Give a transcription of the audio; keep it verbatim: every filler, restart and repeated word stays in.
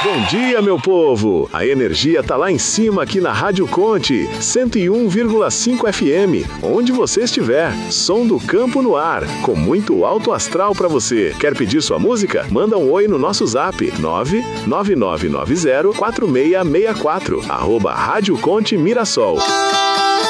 Bom dia, meu povo! A energia tá lá em cima aqui na Rádio Conte, cento e um vírgula cinco F M, onde você estiver. Som do campo no ar, com muito alto astral pra você. Quer pedir sua música? Manda um oi no nosso zap, nove nove nove nove zero quatro seis seis quatro, arroba Rádio Conte Mirassol.